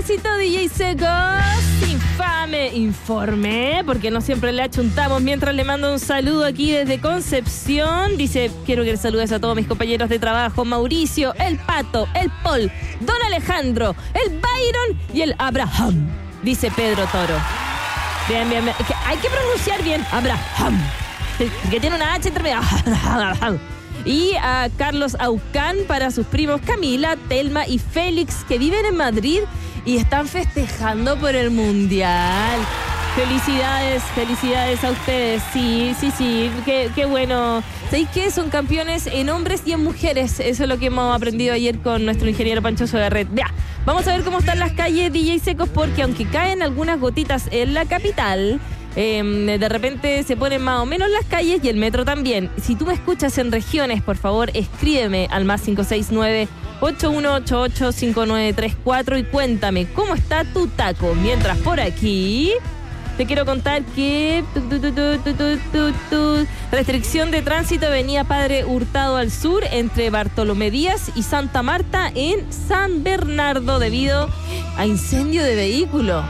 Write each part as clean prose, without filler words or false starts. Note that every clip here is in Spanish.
tránsito, DJ Secos. Infame informe, porque no siempre le achuntamos. Mientras le mando un saludo aquí desde Concepción. Dice, quiero que le saludes a todos mis compañeros de trabajo: Mauricio, el Pato, el Paul, Don Alejandro, el Byron y el Abraham. Dice Pedro Toro. Bien, bien, bien. Hay que pronunciar bien. Abraham. Que tiene una H entre medio. Y a Carlos Aucán para sus primos Camila, Telma y Félix, que viven en Madrid y están festejando por el Mundial. Felicidades, felicidades a ustedes. Sí, qué bueno. ¿Sabéis qué? Son campeones en hombres y en mujeres. Eso es lo que hemos aprendido ayer con nuestro ingeniero Pancho Sogarret. Ya, vamos a ver cómo están las calles, DJ Secos, porque aunque caen algunas gotitas en la capital, de repente se ponen más o menos las calles y el metro también. Si tú me escuchas en regiones, por favor, escríbeme al +569-8188-5934 y cuéntame cómo está tu taco. Mientras por aquí te quiero contar que restricción de tránsito Avenida Padre Hurtado al sur entre Bartolomé Díaz y Santa Marta en San Bernardo debido a incendio de vehículo.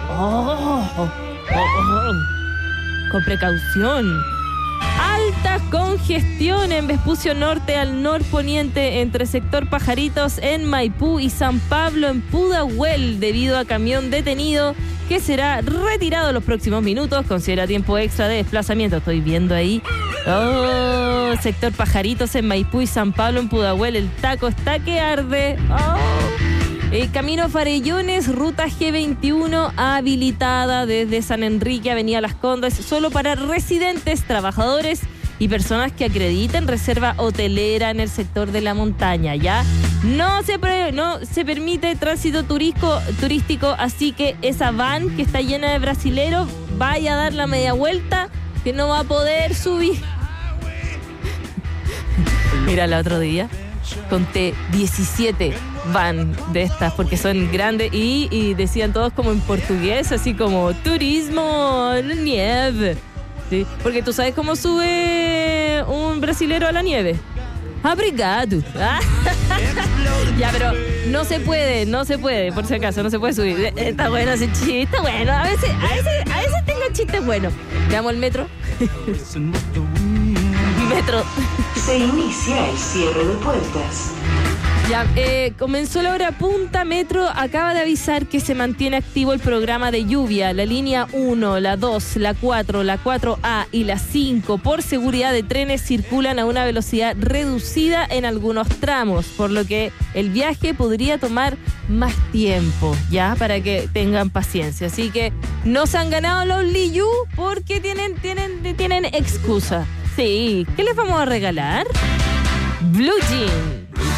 Con precaución. Alta congestión en Vespucio Norte al norponiente entre sector Pajaritos en Maipú y San Pablo en Pudahuel debido a camión detenido que será retirado en los próximos minutos. Considera tiempo extra de desplazamiento. Estoy viendo ahí. Sector Pajaritos en Maipú y San Pablo en Pudahuel. El taco está que arde. Camino Farellones, ruta G21 habilitada desde San Enrique, Avenida Las Condes, solo para residentes, trabajadores y personas que acrediten reserva hotelera en el sector de la montaña. Ya no se permite tránsito turístico, así que esa van que está llena de brasileros, vaya a dar la media vuelta, que no va a poder subir. Mira, el otro día conté 17 van de estas porque son grandes y decían todos como en portugués, así como turismo, nieve. ¿Sí? Porque tú sabes cómo sube un brasilero a la nieve. Obrigado. Ya, pero no se puede, por si acaso, no se puede subir. Está bueno ese chiste, está bueno. A veces tengo chistes buenos. Veamos el metro. Metro. Se inicia el cierre de puertas. Ya, comenzó la hora punta. Metro acaba de avisar que se mantiene activo el programa de lluvia. La línea 1, la 2, la 4, la 4A y la 5, por seguridad de trenes, circulan a una velocidad reducida en algunos tramos, por lo que el viaje podría tomar más tiempo, ya, para que tengan paciencia. Así que no se han ganado los Liyu porque tienen excusa. Sí, ¿qué les vamos a regalar? Blue Jean.